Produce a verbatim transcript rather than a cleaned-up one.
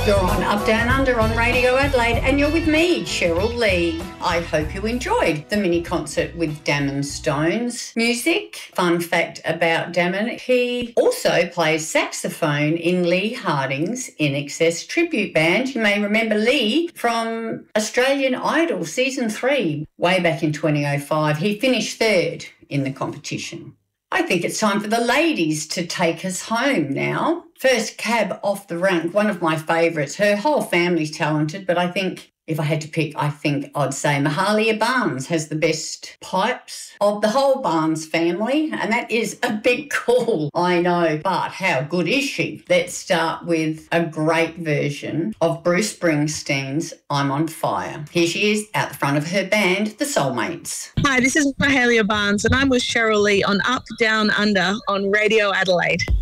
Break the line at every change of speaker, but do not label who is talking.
You're on Up Down Under on Radio Adelaide and you're with me, Cheryl Lee. I hope you enjoyed the mini concert with Damon Stones music. Fun fact about Damon, he also plays saxophone in Lee Harding's I N X S tribute band. You may remember Lee from Australian Idol Season three way back in twenty oh five. He finished third in the competition. I think it's time for the ladies to take us home now. First cab off the rank, one of my favourites. Her whole family's talented, but I think if I had to pick, I think I'd say Mahalia Barnes has the best pipes of the whole Barnes family, and that is a big call, I know, but how good is she? Let's start with a great version of Bruce Springsteen's I'm on Fire. Here she is out the front of her band, The Soulmates.
Hi, this is Mahalia Barnes, and I'm with Cheryl Lee on Up Down Under on Radio Adelaide.